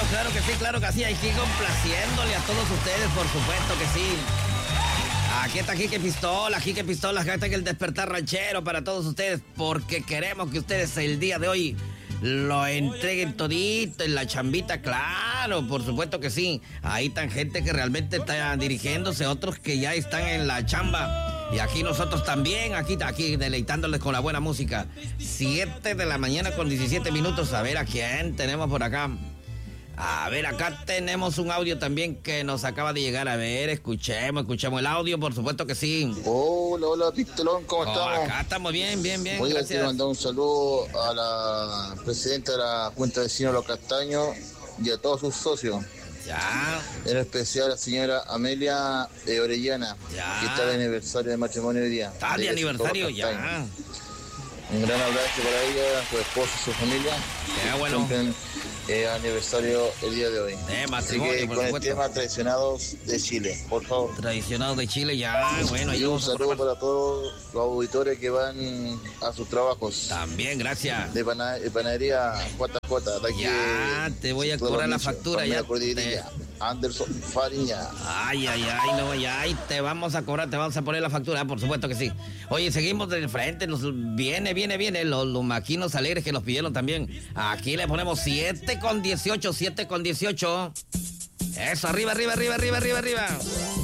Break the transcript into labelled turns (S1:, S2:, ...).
S1: claro que sí. Aquí complaciéndole a todos ustedes, por supuesto que sí. Aquí está Jique Pistola, hashtag el despertar ranchero para todos ustedes, porque queremos que ustedes el día de hoy lo entreguen todito en la chambita, claro, por supuesto que sí. Ahí están gente que realmente está dirigiéndose, otros que ya están en la chamba. Y aquí nosotros también, aquí deleitándoles con la buena música. 7 de la mañana con 17 minutos, a ver a quién tenemos por acá. A ver, acá tenemos un audio también que nos acaba de llegar. A ver, escuchemos el audio, por supuesto que sí.
S2: Hola, Pistolón, ¿cómo estamos?
S1: Acá estamos bien,
S2: Voy a
S1: gracias.
S2: mandar un saludo a la presidenta de la Junta de Vecinos Los Castaños y a todos sus socios.
S1: Ya.
S2: En especial a la señora Amelia Orellana,
S1: Ya.
S2: que está de aniversario de matrimonio hoy día.
S1: Está de aniversario, ya.
S2: Un gran abrazo para ella, a su esposo, su familia.
S1: Qué bueno.
S2: Aniversario el día de hoy.
S1: Matrimonio,
S2: así que
S1: por
S2: con
S1: supuesto.
S2: el tema Traicionados de Chile, por favor.
S1: Traicionados de Chile, ya, bueno.
S2: Y un saludo para todos los auditores que van a sus trabajos.
S1: También, gracias.
S2: De panadería JJ.
S1: Ya, te voy a cobrar la factura, ya.
S2: Anderson Fariña.
S1: Ay, no, ya, ahí te vamos a cobrar, te vamos a poner la factura, por supuesto que sí. Oye, seguimos del frente, viene, los maquinos alegres que nos pidieron también. Aquí le ponemos 7 con 18. Eso, arriba.